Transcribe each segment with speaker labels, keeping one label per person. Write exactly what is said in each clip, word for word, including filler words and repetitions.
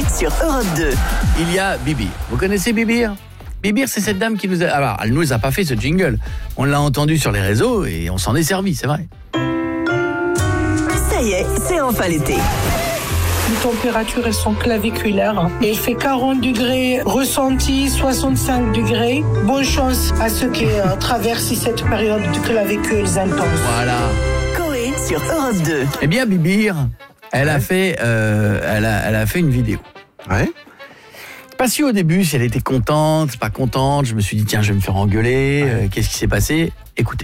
Speaker 1: Coé sur Europe deux.
Speaker 2: Il y a Bibir. Vous connaissez Bibir ? Bibir, c'est cette dame qui nous a... Alors, elle nous a pas fait ce jingle. On l'a entendu sur les réseaux et on s'en est servi, c'est vrai.
Speaker 1: Ça y est, c'est enfin l'été.
Speaker 3: Les températures, elles sont claviculaires. Et il fait quarante degrés ressenti, soixante-cinq degrés. Bonne chance à ceux qui euh, traversent cette période de clavicules intenses.
Speaker 2: Voilà.
Speaker 1: Coé sur Europe deux.
Speaker 2: Eh bien, Bibir, elle a fait, euh, elle a, elle a fait une vidéo.
Speaker 4: Ouais.
Speaker 2: Pas su au début si elle était contente, pas contente. Je me suis dit, tiens, je vais me faire engueuler. Euh, qu'est-ce qui s'est passé ? Écoutez.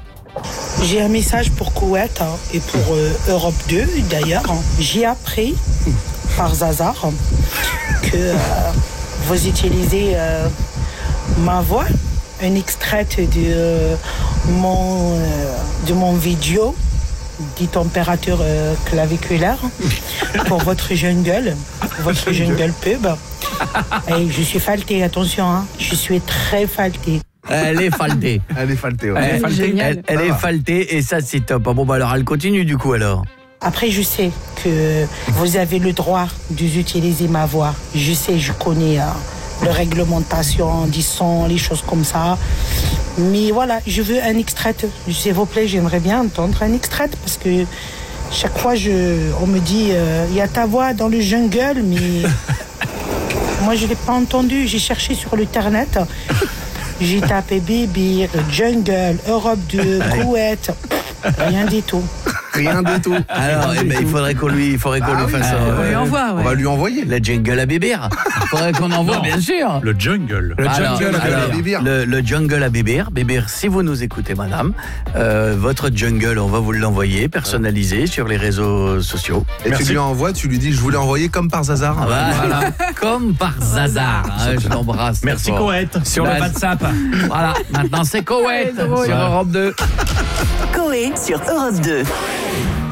Speaker 3: J'ai un message pour Koweït hein, et pour euh, Europe deux d'ailleurs. J'ai appris par hasard que euh, vous utilisez euh, ma voix, un extrait de, euh, mon, euh, de mon vidéo des températures euh, claviculaires pour votre jungle, votre jungle pub. Et je suis faltée, attention, hein, je suis très faltée.
Speaker 2: Elle est faltée.
Speaker 4: Elle est faltée, ouais.
Speaker 2: Elle,
Speaker 4: Elle est faltée.
Speaker 2: elle, elle est faltée et ça, c'est top. Bon, bah alors, elle continue du coup, alors.
Speaker 3: Après, je sais que vous avez le droit d'utiliser ma voix. Je sais, je connais hein, la réglementation des sons, les choses comme ça. Mais voilà, je veux un extrait. S'il vous plaît, j'aimerais bien entendre un extrait parce que chaque fois, je, on me dit, il euh, y a ta voix dans le jungle, mais moi, je ne l'ai pas entendu. J'ai cherché sur l'internet. J'ai tapé Bibir, Jungle, Europe deux, Koweït, rien du tout.
Speaker 4: Rien du tout.
Speaker 2: Alors, eh ben, il faudrait qu'on lui, il faudrait qu'on
Speaker 4: Ah
Speaker 2: lui
Speaker 4: oui,
Speaker 2: fasse.
Speaker 4: euh,
Speaker 2: euh,
Speaker 5: On lui envoie,
Speaker 4: On
Speaker 5: ouais.
Speaker 4: va lui envoyer.
Speaker 2: La jingle à Bibir. Il faudrait qu'on envoie,
Speaker 6: Non.
Speaker 2: bien sûr.
Speaker 6: Le jungle.
Speaker 4: Le
Speaker 2: Alors,
Speaker 4: jungle à
Speaker 2: alors,
Speaker 4: Bibir.
Speaker 2: Le, le jungle à Bibir. Bibir, si vous nous écoutez, madame, euh, votre jungle, on va vous l'envoyer, personnalisé sur les réseaux sociaux.
Speaker 4: Et
Speaker 6: Merci.
Speaker 4: tu lui envoies, tu lui dis, je voulais envoyer comme par hasard.
Speaker 2: Voilà. Comme par hasard. hein, je l'embrasse. très
Speaker 6: Merci
Speaker 2: fort.
Speaker 6: Coët sur le
Speaker 2: Bah,
Speaker 6: WhatsApp.
Speaker 2: Voilà. Maintenant, c'est Koweït
Speaker 5: Ouais, drôle.
Speaker 2: sur Europe deux.
Speaker 1: Coé sur Europe deux.